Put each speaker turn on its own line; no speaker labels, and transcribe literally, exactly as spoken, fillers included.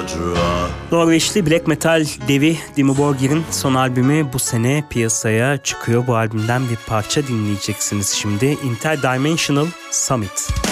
Norveçli black metal devi Dimmu Borgir'in son albümü bu sene piyasaya çıkıyor. Bu albümden bir parça dinleyeceksiniz şimdi. Interdimensional Summit.